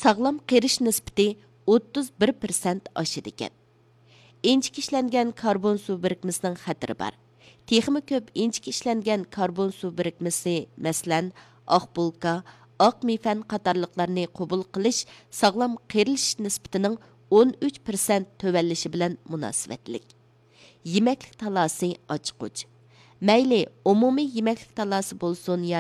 sağlam qerish nisbati 31% oshadigan. İnchik ishlangan karbon suv birikmasining xatiri bor. Texmi ko'p inchik ishlangan karbon suv birikmasi, masalan, oq bulka, oq mifan qatorliqlarni qabul qilish sağlam qerilish nisbatining 13% tövenlishi bilan munosabatlik. Yemaklik talasi ochquch. Mayli umumiy yemaklik talasi bo'lsin